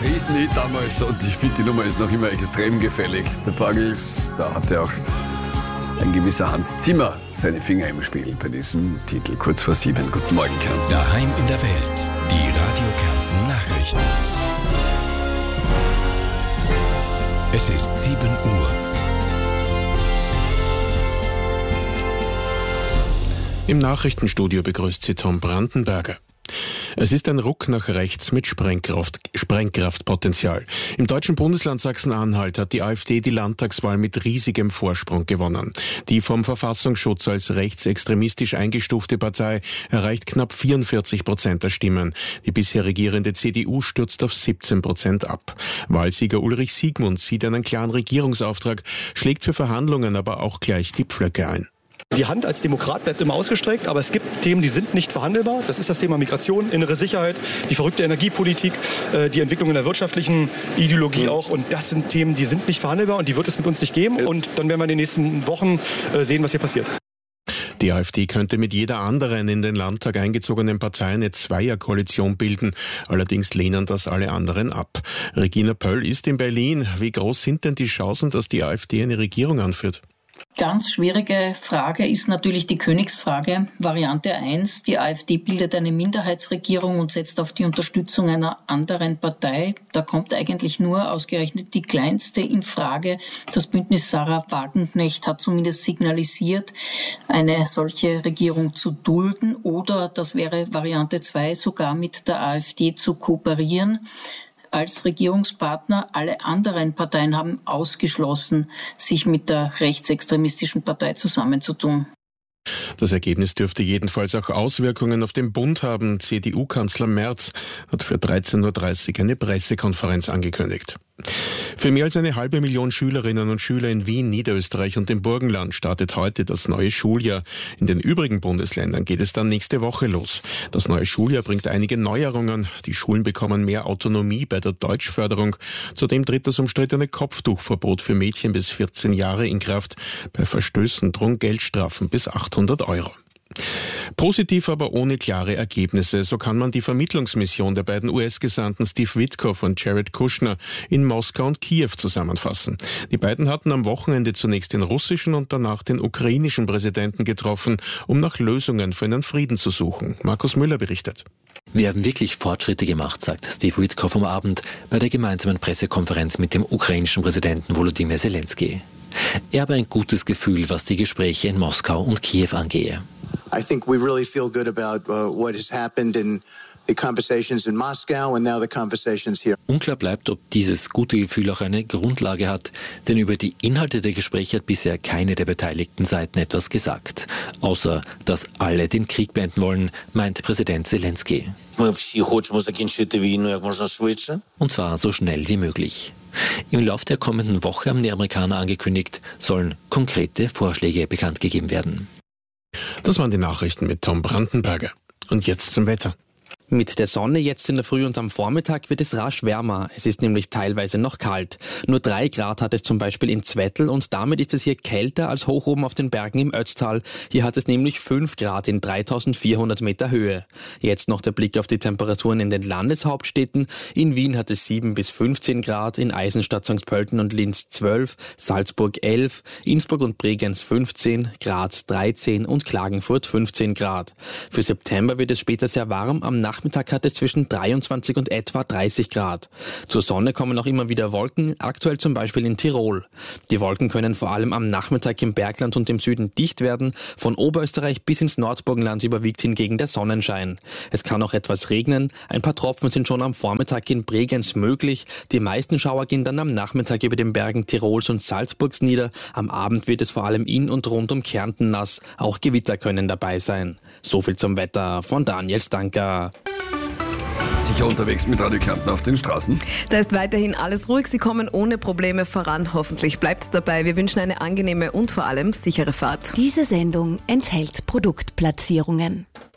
Riesenhit damals und ich finde, die Nummer ist noch immer extrem gefällig. The Buggles, da hatte auch ein gewisser Hans Zimmer seine Finger im Spiel bei diesem Titel. Kurz vor 7. Guten Morgen, Kärnten. Daheim in der Welt. Die Radio Kärnten Nachrichten. Es ist 7 Uhr. Im Nachrichtenstudio begrüßt Sie Tom Brandenberger. Es ist ein Ruck nach rechts mit Sprengkraftpotenzial. Im deutschen Bundesland Sachsen-Anhalt hat die AfD die Landtagswahl mit riesigem Vorsprung gewonnen. Die vom Verfassungsschutz als rechtsextremistisch eingestufte Partei erreicht knapp 44% der Stimmen. Die bisher regierende CDU stürzt auf 17% ab. Wahlsieger Ulrich Siegmund sieht einen klaren Regierungsauftrag, schlägt für Verhandlungen aber auch gleich die Pflöcke ein. Die Hand als Demokrat bleibt immer ausgestreckt, aber es gibt Themen, die sind nicht verhandelbar. Das ist das Thema Migration, innere Sicherheit, die verrückte Energiepolitik, die Entwicklung in der wirtschaftlichen Ideologie auch. Und das sind Themen, die sind nicht verhandelbar und die wird es mit uns nicht geben. Und dann werden wir in den nächsten Wochen sehen, was hier passiert. Die AfD könnte mit jeder anderen in den Landtag eingezogenen Partei eine Zweierkoalition bilden. Allerdings lehnen das alle anderen ab. Regina Pöll ist in Berlin. Wie groß sind denn die Chancen, dass die AfD eine Regierung anführt? Ganz schwierige Frage ist natürlich die Königsfrage. Variante 1, die AfD bildet eine Minderheitsregierung und setzt auf die Unterstützung einer anderen Partei. Da kommt eigentlich nur ausgerechnet die kleinste in Frage. Das Bündnis Sarah Wagenknecht hat zumindest signalisiert, eine solche Regierung zu dulden oder, das wäre Variante 2, sogar mit der AfD zu kooperieren als Regierungspartner. Alle anderen Parteien haben ausgeschlossen, sich mit der rechtsextremistischen Partei zusammenzutun. Das Ergebnis dürfte jedenfalls auch Auswirkungen auf den Bund haben. CDU-Kanzler Merz hat für 13.30 Uhr eine Pressekonferenz angekündigt. Für mehr als 500.000 Schülerinnen und Schüler in Wien, Niederösterreich und dem Burgenland startet heute das neue Schuljahr. In den übrigen Bundesländern geht es dann nächste Woche los. Das neue Schuljahr bringt einige Neuerungen. Die Schulen bekommen mehr Autonomie bei der Deutschförderung. Zudem tritt das umstrittene Kopftuchverbot für Mädchen bis 14 Jahre in Kraft. Bei Verstößen drohen Geldstrafen bis 800 €. Positiv, aber ohne klare Ergebnisse. So kann man die Vermittlungsmission der beiden US-Gesandten Steve Witkoff und Jared Kushner in Moskau und Kiew zusammenfassen. Die beiden hatten am Wochenende zunächst den russischen und danach den ukrainischen Präsidenten getroffen, um nach Lösungen für einen Frieden zu suchen. Markus Müller berichtet. Wir haben wirklich Fortschritte gemacht, sagt Steve Witkoff am Abend bei der gemeinsamen Pressekonferenz mit dem ukrainischen Präsidenten Volodymyr Zelensky. Er habe ein gutes Gefühl, was die Gespräche in Moskau und Kiew angehe. I think we really feel good about what has happened in the conversations in Moscow and now the conversations here. Unklar bleibt, ob dieses gute Gefühl auch eine Grundlage hat, denn über die Inhalte der Gespräche hat bisher keine der beteiligten Seiten etwas gesagt. Außer, dass alle den Krieg beenden wollen, meint Präsident Zelensky. Und zwar so schnell wie möglich. Im Lauf der kommenden Woche haben die Amerikaner angekündigt, sollen konkrete Vorschläge bekannt gegeben werden. Das waren die Nachrichten mit Tom Brandenberger. Und jetzt zum Wetter. Mit der Sonne jetzt in der Früh und am Vormittag wird es rasch wärmer. Es ist nämlich teilweise noch kalt. Nur 3 Grad hat es zum Beispiel in Zwettl und damit ist es hier kälter als hoch oben auf den Bergen im Ötztal. Hier hat es nämlich 5 Grad in 3400 Meter Höhe. Jetzt noch der Blick auf die Temperaturen in den Landeshauptstädten. In Wien hat es 7 bis 15 Grad, in Eisenstadt, St. Pölten und Linz 12, Salzburg 11, Innsbruck und Bregenz 15, Graz 13 und Klagenfurt 15 Grad. Für September wird es später sehr warm. Am Nachmittag hat es zwischen 23 und etwa 30 Grad. Zur Sonne kommen auch immer wieder Wolken, aktuell zum Beispiel in Tirol. Die Wolken können vor allem am Nachmittag im Bergland und im Süden dicht werden. Von Oberösterreich bis ins Nordburgenland überwiegt hingegen der Sonnenschein. Es kann auch etwas regnen. Ein paar Tropfen sind schon am Vormittag in Bregenz möglich. Die meisten Schauer gehen dann am Nachmittag über den Bergen Tirols und Salzburgs nieder. Am Abend wird es vor allem in und rund um Kärnten nass. Auch Gewitter können dabei sein. So viel zum Wetter von Daniel Stanker. Sicher unterwegs mit Radio Kärnten auf den Straßen. Da ist weiterhin alles ruhig. Sie kommen ohne Probleme voran. Hoffentlich bleibt es dabei. Wir wünschen eine angenehme und vor allem sichere Fahrt. Diese Sendung enthält Produktplatzierungen.